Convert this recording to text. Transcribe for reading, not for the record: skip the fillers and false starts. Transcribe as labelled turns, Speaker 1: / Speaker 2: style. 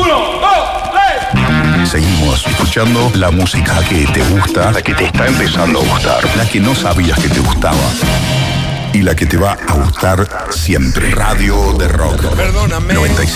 Speaker 1: 1, 2, 3.
Speaker 2: Seguimos escuchando la música que te gusta, la que te está empezando a gustar, la que no sabías que te gustaba y la que te va a gustar siempre. Radio de Rock.
Speaker 3: Perdóname.
Speaker 2: 95.